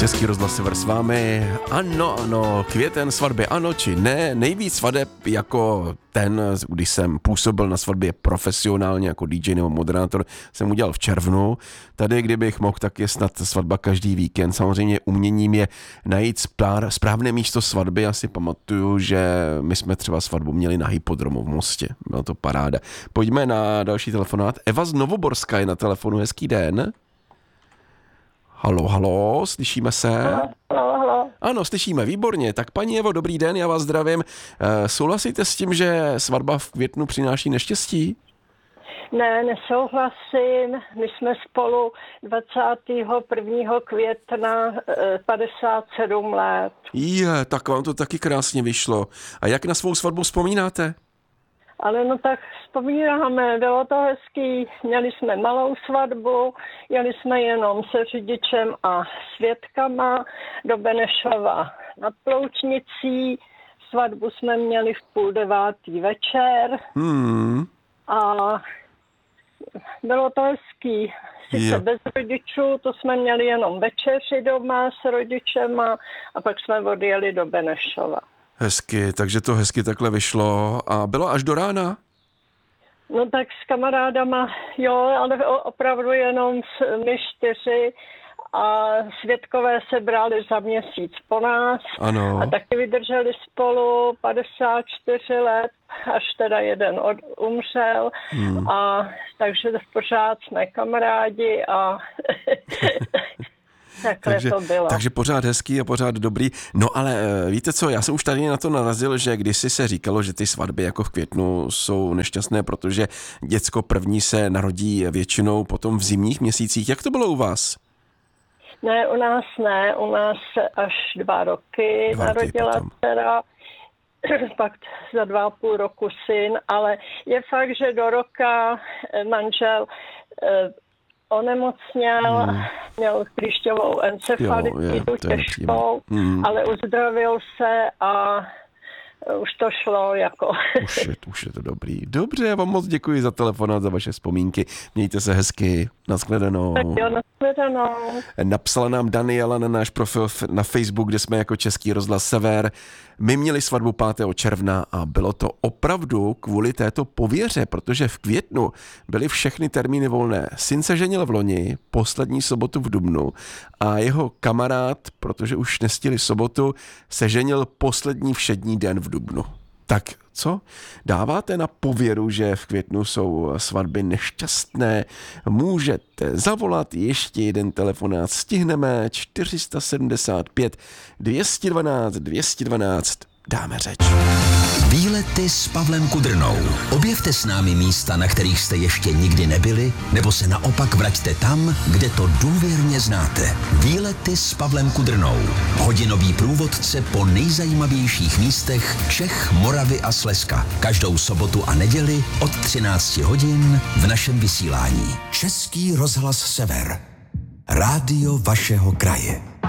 Český rozhlas Sever s vámi. Ano, květen svatby, ano či ne. Nejvíc svadeb jako ten, když jsem působil na svatbě profesionálně jako DJ nebo moderátor, jsem udělal v červnu. Tady, kdybych mohl, tak je snad svatba každý víkend. Samozřejmě uměním je najít správné místo svatby. Já si pamatuju, že my jsme třeba svatbu měli na Hypodromu v Mostě. Byla to paráda. Pojďme na další telefonát. Eva z Novoborska je na telefonu. Hezký den. Halo, slyšíme se? Halo. Ano, slyšíme, výborně. Tak paní Evo, dobrý den, já vás zdravím. Souhlasíte s tím, že svatba v květnu přináší neštěstí? Ne, nesouhlasím. My jsme spolu 21. května 57 let. Tak vám to taky krásně vyšlo. A jak na svou svatbu vzpomínáte? Ale no tak vzpomínáme, bylo to hezký, měli jsme malou svatbu, jeli jsme jenom se řidičem a svědkama do Benešova nad Ploučnicí, svatbu jsme měli v 8:30 večer a bylo to hezký. Sice bez rodičů, to jsme měli jenom večeři doma s rodičema a pak jsme odjeli do Benešova. Hezky, takže to hezky takhle vyšlo. A bylo až do rána? No tak s kamarádama, jo, ale opravdu jenom my 4 a svědkové se brali za měsíc po nás. Ano. A taky vydrželi spolu 54 let, až teda jeden umřel. A takže pořád jsme kamarádi a... Takže pořád hezký a pořád dobrý. No ale víte co, já jsem už tady na to narazil, že kdysi se říkalo, že ty svatby jako v květnu jsou nešťastné, protože děcko první se narodí většinou potom v zimních měsících. Jak to bylo u vás? Ne, u nás se až 2 roky narodila dcera, pak za 2,5 roku syn, ale je fakt, že do roka manžel onemocněl, měl klíšťovou encefalitidu těžkou, ale uzdravil se a už to šlo jako. Už je to dobrý. Dobře, já vám moc děkuji za telefonát, za vaše vzpomínky. Mějte se hezky. Nashledanou. Tak jo, nashledanou. Napsala nám Daniela na náš profil na Facebook, kde jsme jako Český rozhlas Sever. My měli svatbu 5. června a bylo to opravdu kvůli této pověře, protože v květnu byly všechny termíny volné. Syn se ženil v loni, poslední sobotu v dubnu a jeho kamarád, protože už nestihli sobotu, se ženil poslední všední den v dubnu. Tak co? Dáváte na pověru, že v květnu jsou svatby nešťastné? Můžete zavolat ještě jeden telefonát. Stihneme 475 212 212. Dáme řeč. Výlety s Pavlem Kudrnou. Objevte s námi místa, na kterých jste ještě nikdy nebyli, nebo se naopak vraťte tam, kde to důvěrně znáte. Výlety s Pavlem Kudrnou. Hodinový průvodce po nejzajímavějších místech Čech, Moravy a Slezska. Každou sobotu a neděli od 13 hodin v našem vysílání. Český rozhlas Sever. Rádio vašeho kraje.